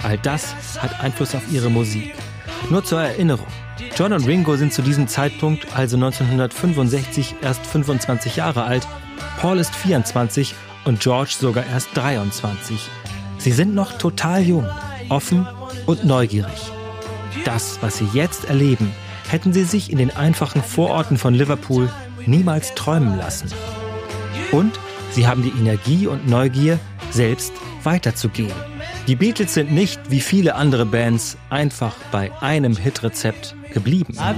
All das hat Einfluss auf ihre Musik. Nur zur Erinnerung: John und Ringo sind zu diesem Zeitpunkt, also 1965, erst 25 Jahre alt, Paul ist 24 und George sogar erst 23. Sie sind noch total jung, offen und neugierig. Das, was sie jetzt erleben, hätten sie sich in den einfachen Vororten von Liverpool niemals träumen lassen. Und sie haben die Energie und Neugier, selbst weiterzugehen. Die Beatles sind nicht, wie viele andere Bands, einfach bei einem Hitrezept geblieben.